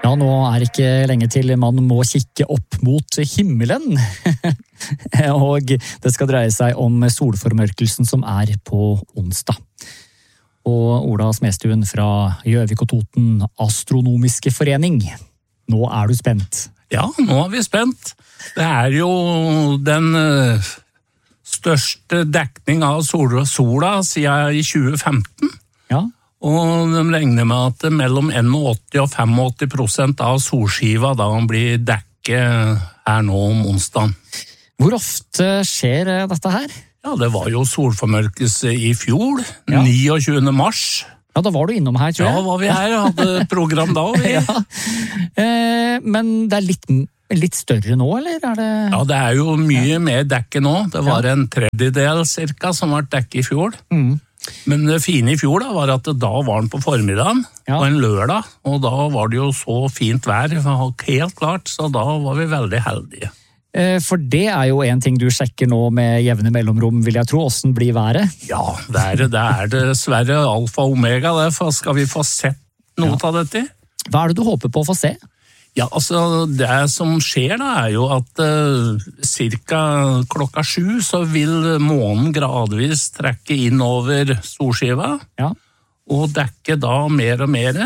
Ja, nå ikke lenge til man må kikke opp mot himmelen. Og det skal dreie seg om solformørkelsen som på onsdag. Og Ola Smestuen fra Gjøvik og Toten Astronomiske Forening. Nå du spent. Ja, nå vi spent. Det jo den største dekning av sola siden i 2015. Ja. Og de regner med at mellom 81 og 85% av solskiva da blir dekket her nå om onsdagen. Hvor ofte skjer dette her? Ja, det var jo solformørkelse i fjor, 29. mars. Ja, da var du innom her, tror jeg. Ja, var vi her, hadde program da. Vi. Ja. Men det litt større nå, eller det? Ja, det jo mye mer dekket nå. Det var en tredjedel cirka som var dekket i fjor. Men det fine i fjor da, var at da var den på formiddagen, på en lørdag, og da var det jo så fint vær, helt klart, så da var vi veldig heldige. For det jo en ting du sjekker nå med jevne mellomrom, vil jeg tro. Hvordan blir været? Ja, det dessverre alfa og omega, for skal vi få sett noe av dette? Hva det du håper på å få se? Ja, altså det som skjer da jo at cirka klokka 7 så vil månen gradvis trekke inn over solskiva. Ja. Og dekke da mer og mer.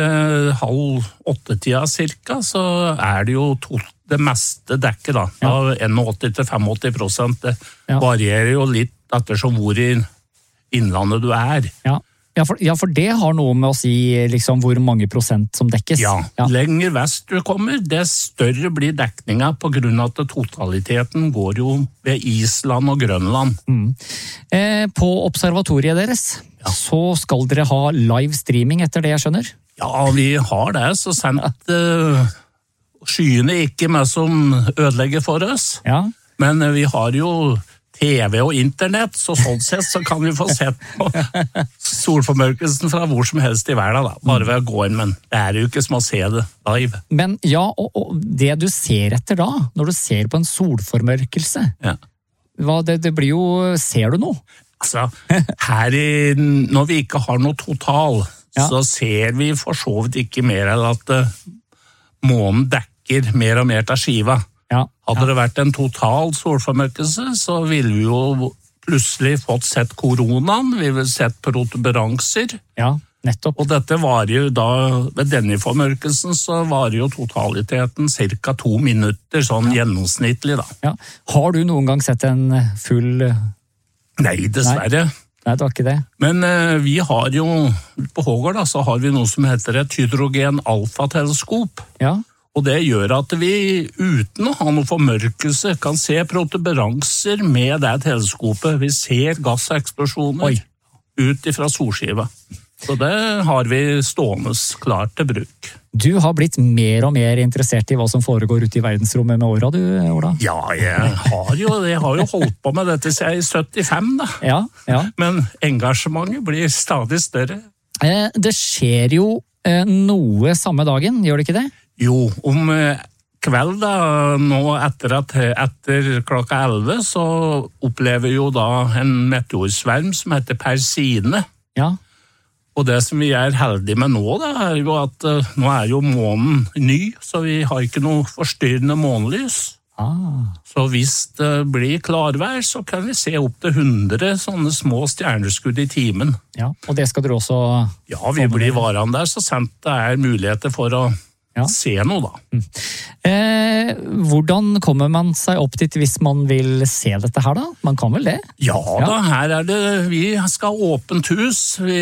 7:30 cirka så det jo det meste dekket da. Ja. 81-85%. Det varierer jo litt ettersom hvor i innlandet du Ja. Ja, for det har noe med å si liksom, hvor mange prosent som dekkes. Ja, lenger vest du kommer, det større blir dekninga på grunn av at totaliteten går jo ved Island og Grønland. På observatoriet deres, så skal dere ha live streaming etter det jeg skjønner? Ja, vi har det, så sendt skyene ikke med som ødelegger for oss. Ja. Men vi har jo TV og internett, så sånn sett så kan vi få sett på solformørkelsen fra hvor som helst i verden, da. Bare ved å gå inn, men det jo ikke som å se det live. Men ja, og det du ser etter da, når du ser på en solformørkelse, det blir jo, ser du noe? Altså, når vi ikke har noe total, så ser vi for så vidt ikke mer enn at månen dekker mer og mer til skiva. Hadde det vært en total solformørkelse, så ville vi jo plutselig fått sett koronaen, vi ville sett protuberanser. Ja, nettopp. Og dette var jo da, ved denne formørkelsen, så var jo totaliteten cirka 2 minutter, sånn gjennomsnittlig da. Ja. Har du noen gang sett en full... Nei, dessverre. Nei, det var ikke det. Men vi har jo, på Hågård da, så har vi noe som heter et hydrogen alfa-teleskop. Ja. Og det gjør at vi uten å ha noe formørkelse kan se protuberanser med det teleskopet. Vi ser gasseksplosjoner ut fra solskiva. Så det har vi stående klart til bruk. Du har blitt mer og mer interessert i hva som foregår ute i verdensrommet med åra, du, Ola? Ja, jeg har jo holdt på med dette siden i 75 da. Ja. Men engasjementet blir stadig større. Det skjer jo noe samme dagen, gjør det ikke det? Jo, om kveld da, nå etter klokka 11, så opplever jo da en meteorsverm som heter Persine. Ja. Og det som vi heldige med nå da, jo at nå jo månen ny, så vi har ikke noe forstyrrende månelys. Så hvis det blir klarvær, så kan vi se opp til 100 sånne små stjerneskudd i timen. Ja, og det skal dere også... Ja, vi blir varene der, så sendt det muligheter for å se noe da. Hvordan kommer man seg opp dit hvis man vil se dette her da? Man kan vel det? Ja da, her det, vi skal ha åpent hus.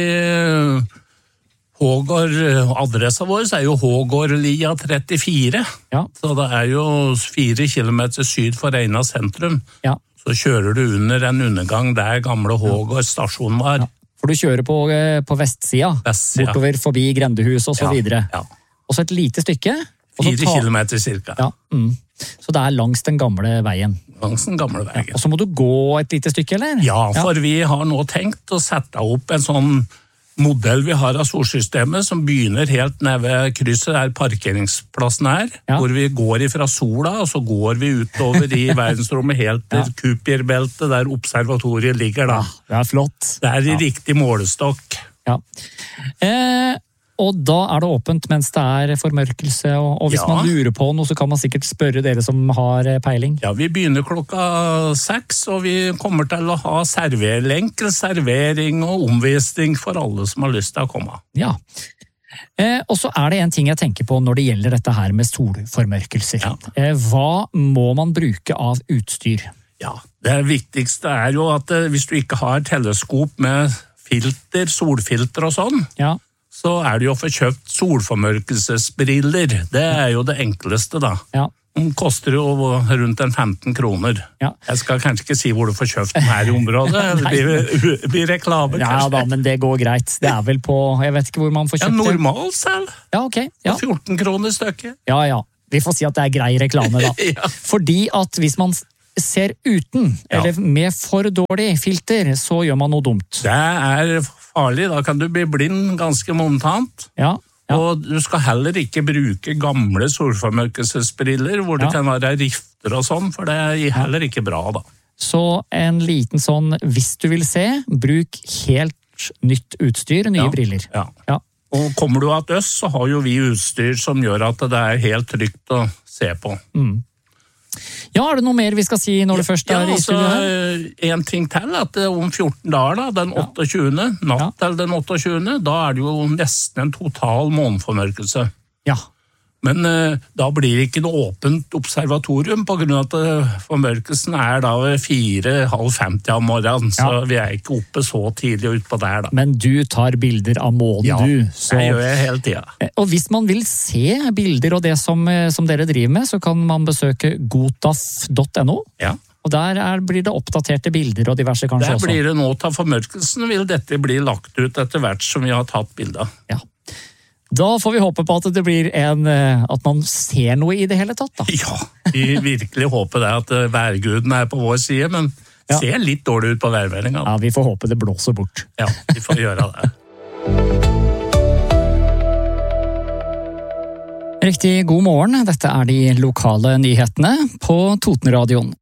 Adressa vår jo Hågårdlia 34. Ja. Så det jo 4 kilometer syd for Reina sentrum. Ja. Så kjører du under en undergang der gamle Hågård stasjon var. Ja. For du kjører på vestsida, bortover forbi Grendehus og så videre. Ja. Og så et lite stykke. 4 kilometer cirka. Ja. Så det langs den gamle veien. Langs den gamle veien. Ja. Og så må du gå et lite stykke, eller? Ja, for vi har nå tenkt å sette opp en sånn modell vi har av solsystemet som begynner helt nede ved krysset der parkeringsplassen hvor vi går ifra sola, og så går vi utover i verdensrommet helt til Kuiperbeltet der observatoriet ligger da. Ja, det flott. Det i riktig målestokk. Ja. og da det åpent mens det formørkelse, og hvis man lurer på noe, så kan man sikkert spørre dere som har peiling. Ja, vi begynner 6, og vi kommer til å ha enkel servering og omvisning for alle som har lyst til å komme. Ja. Og så det en ting jeg tenker på når det gjelder dette her med solformørkelser. Ja. Hva må man bruke av utstyr? Ja, det viktigste jo at hvis du ikke har teleskop med filter, solfilter og sånn, ja. Så det jo å få kjøpt solformørkelsesbriller. Det jo det enkleste da. Ja. Den koster jo rundt 15 kroner. Ja. Jeg skal kanskje ikke si hvor du får kjøpt den her i området. Det blir reklame, kanskje. Ja da, men det går greit. Det vel på, jeg vet ikke hvor man får kjøpt det. Ja, normal selv. Ja, ok. Ja. 14 kroner stykket. Ja, ja. Vi får si at det grei reklame da. Ja. Fordi at hvis man ser uten, eller med for dårlig filter, så gjør man noe dumt. Det farlig. Da kan du bli blind ganske momentant. Ja. Ja. Og du skal heller ikke bruke gamle solformørkelsesbriller, hvor det kan være rifter og sånn, for det heller ikke bra da. Så en liten sånn, hvis du vil se, bruk helt nytt utstyr, nye briller. Ja. Ja. Og kommer du av øst, så har jo vi utstyr som gjør at det helt trygt å se på. Ja, det noe mer vi skal si når det først i studio her? En ting til, at om 14 dager, da, den 28. natt til den 28. Da det jo nesten en total måneformørkelse. Ja. Men da blir det ikke noe åpent observatorium, på grunn av at formørkelsen da 4:30 om morgenen, så vi ikke oppe så tidlig ut på der da. Men du tar bilder av månen, du. Så... det gjør jeg hele tiden. Og hvis man vil se bilder og det som dere driver med, så kan man besøke gotaf.no. Ja. Og der blir det oppdaterte bilder og diverse kanskje også. Der blir det nå til formørkelsen, vil dette bli lagt ut etter hvert som vi har tatt bilder. Ja. Da får vi håpe på at det blir at man ser noe i det hele tatt, da. Ja, vi virkelig håper det at værguden på vår side, men ser litt dårlig ut på værmeldingen. Ja, vi får håpe det blåser bort. Ja, vi får gjøre det. Riktig god morgen, dette de lokale nyhetene på Totenradioen.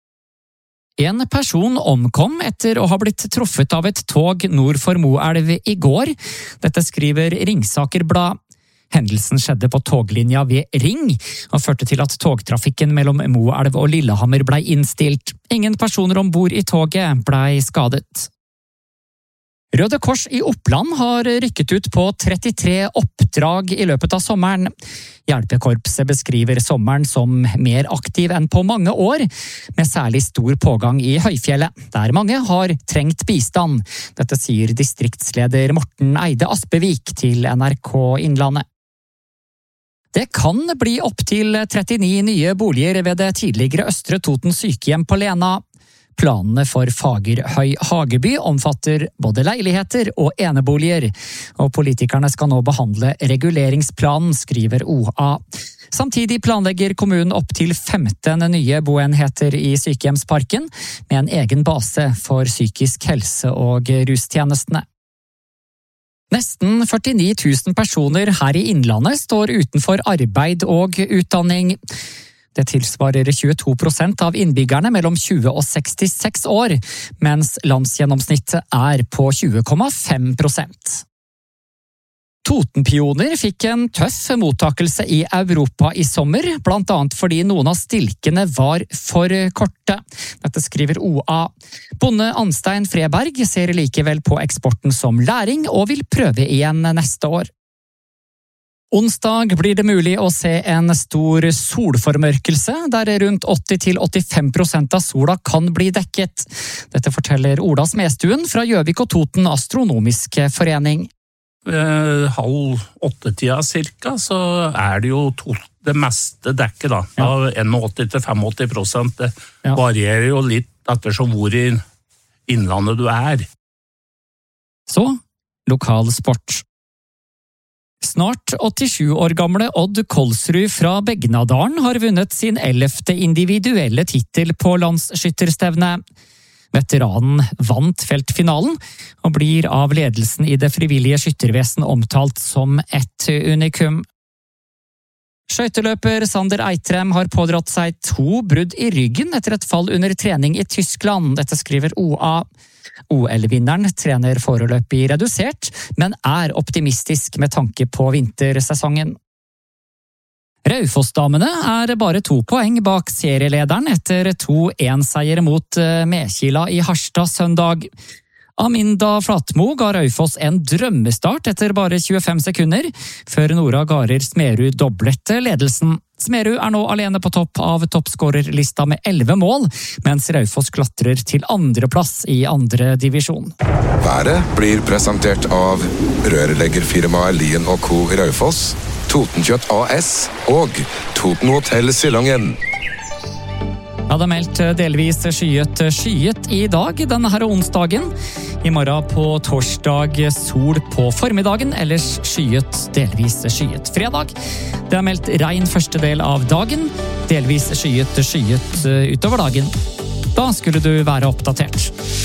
En person omkom etter å ha blitt truffet av et tog nord for Moelv i går. Dette skriver Ringsaker Blad. Hendelsen skjedde på toglinja ved Ring, og førte til at togtrafikken mellom Moelv og Lillehammer ble innstilt. Ingen personer ombord i toget ble skadet. Røde Kors i Oppland har rykket ut på 33 oppdrag i løpet av sommeren. Hjelpekorpset beskriver sommeren som mer aktiv enn på mange år, med særlig stor pågang i Høyfjellet, der mange har trengt bistand. Dette sier distriktsleder Morten Eide Aspevik til NRK Innlandet. Det kan bli opp til 39 nye boliger ved det tidligere Østre Toten sykehjem på Lena. Planene for Fagerhøy Hageby omfatter både leiligheter og eneboliger, og politikerne skal nå behandle reguleringsplanen, skriver OA. Samtidig planlegger kommunen opp til 15 nye boenheter i sykehjemsparken, med en egen base for psykisk helse og rustjenestene. Nesten 49 000 personer her i Innlandet står utenfor arbeid og utdanning. Det tilsvarer 22% av innbyggerne mellom 20 og 66 år, mens landsgjennomsnittet på 20,5%. Totenpioner fikk en tøff mottakelse i Europa i sommer, blant annet fordi noen av stilkene var for korte. Dette skriver OA. Bonde Anstein Freberg ser likevel på eksporten som læring og vil prøve igjen neste år. Onsdag blir det mulig å se en stor solformørkelse, der rundt 80–85% av sola kan bli dekket. Dette forteller Ola Smestuen fra Gjøvik og Toten Astronomiske Forening. 7:30 cirka, så det jo det meste dekket da. Av 81–85%. Det varierer jo litt ettersom hvor i innlandet du Så, lokal sport. Snart 87 år gamle Odd Kolsrud fra Begnadalen har vunnet sin 11. individuelle titel på landsskytterstevne. Veteranen vant feltfinalen, og blir av ledelsen i det frivillige skyttervesen omtalt som et unikum. Skøyteløper Sander Eitrem har pådratt seg 2 brudd i ryggen etter et fall under trening i Tyskland, dette skriver OA. OL-vinneren trener foreløpig redusert, men er optimistisk med tanke på vintersesongen. Raufoss-damene er bare 2 poeng bak serielederen etter 2-1-seier mot Mekila i Harstad søndag. Aminda Flatmo ga Raufoss en drømmestart etter bare 25 sekunder, før Nora Garer Smerud doblet ledelsen. Smerud er nå alene på topp av toppskårerlista med 11 mål, mens Raufoss klatrer til andreplass i andre divisjon. Været blir presentert av rørleggerfirmaet Lien & Co. Raufoss, Totenkjøtt AS og Toten Hotel Silongen. Ja, det er meldt delvis skyet i dag, denne her onsdagen. I morgen på torsdag sol på formiddagen, ellers delvis skyet. Fredag, det er meldt regn første del av dagen, delvis skyet utover dagen. Da skulle du være oppdatert.